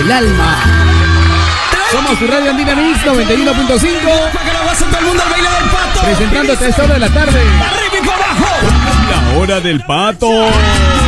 del alma. Somos tu Radio Andina Mix 91.5. Presentándote a esta hora de la tarde. La hora del pato.